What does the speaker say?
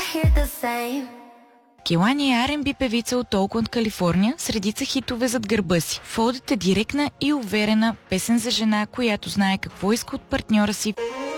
Келани е R&B певица от Оукланд, Калифорния, с редица хитове зад гърба си. Фолдът е директна и уверена песен за жена, която знае какво иска от партньора си.